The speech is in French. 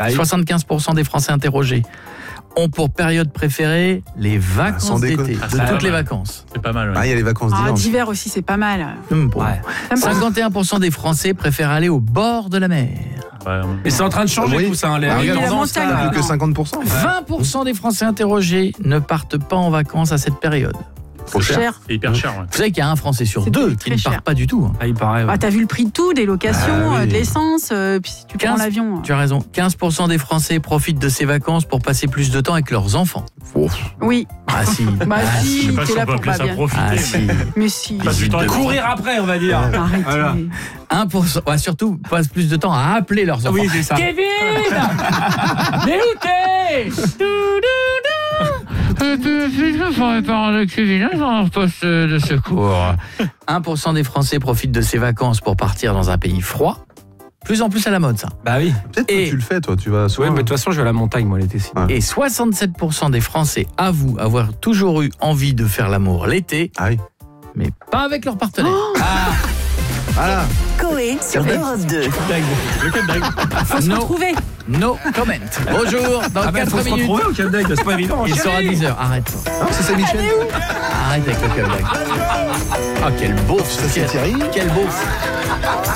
75% des Français interrogés ont pour période préférée les vacances d'été, de toutes les vacances. C'est pas mal. Ouais. Ah, il y a les vacances d'hiver. D'hiver aussi, c'est pas mal. Bon. 51% des Français préfèrent aller au bord de la mer. Et c'est en train de changer tout ça. La montagne. Plus que 50%. 20% des Français interrogés ne partent pas en vacances à cette période. Trop cher. C'est hyper cher. Ouais. Vous savez qu'il y a un Français sur deux qui ne part pas du tout. Ah, il paraît. T'as vu le prix de tout, des locations, de l'essence, puis si tu prends l'avion. Tu as raison. 15% des Français profitent de ces vacances pour passer plus de temps avec leurs enfants. Oui. Ah si. Si, t'es là pour pas bien. Ah si. Mais si. Courir après, on va dire. Arrêtez. Voilà. 1%, surtout, passent plus de temps à appeler leurs enfants. Oui, c'est ça. Kevin, mais où t'es? Je ferai part de Kevin dans un poste de secours. 1% des Français profitent de ces vacances pour partir dans un pays froid. Plus en plus à la mode, ça. Bah oui. Peut-être que tu le fais, toi. Tu vas souvent. Ouais, mais de toute façon, je vais à la montagne, moi, l'été. Et 67% des Français avouent avoir toujours eu envie de faire l'amour l'été. Ah oui. Mais pas avec leur partenaire. Voilà. Coé sur Europe 2. Faut se retrouver. No comment. Bonjour, dans 4 faut se minutes. retrouver au Cap d'Agde, c'est pas évident. Il sera 10h, arrête. Non, c'est Saint-Michel. Arrête avec le Cap d'Agde. Ah, quel beauf, Ça, c'est Thierry. Quel beauf.